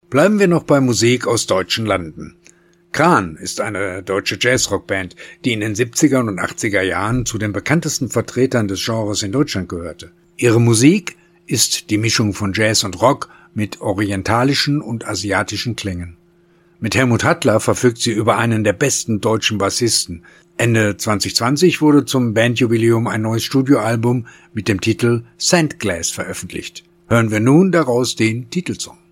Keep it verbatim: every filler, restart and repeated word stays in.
Bleiben wir noch bei Musik aus deutschen Landen. Kran ist eine deutsche Jazzrockband, die in den siebziger und achtziger Jahren zu den bekanntesten Vertretern des Genres in Deutschland gehörte. Ihre Musik ist die Mischung von Jazz und Rock mit orientalischen und asiatischen Klängen. Mit Helmut Hattler verfügt sie über einen der besten deutschen Bassisten. Ende zwanzig zwanzig wurde zum Bandjubiläum ein neues Studioalbum mit dem Titel Sandglass veröffentlicht. Hören wir nun daraus den Titelsong.